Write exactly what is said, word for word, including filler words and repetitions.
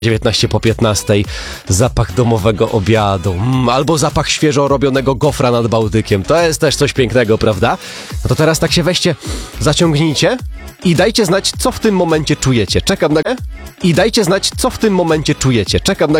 dziewiętnaście po piętnastej, zapach domowego obiadu, mm, albo zapach świeżo robionego gofra nad Bałtykiem. To jest też coś pięknego, prawda? No to teraz tak się weźcie, zaciągnijcie i dajcie znać, co w tym momencie czujecie. Czekam na... I dajcie znać, co w tym momencie czujecie. Czekam na...